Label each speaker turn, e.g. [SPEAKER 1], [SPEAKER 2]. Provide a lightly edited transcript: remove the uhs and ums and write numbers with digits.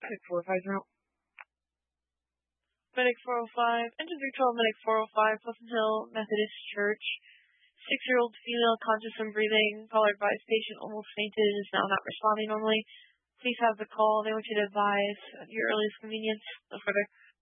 [SPEAKER 1] Medic 405's out.
[SPEAKER 2] Medic 405, enter 312, Medic 405, Pleasant Hill Methodist Church. 6-year-old female conscious and breathing. Caller advised patient almost fainted and is now not responding normally. Please have the call. They want you to advise at your earliest convenience. No further.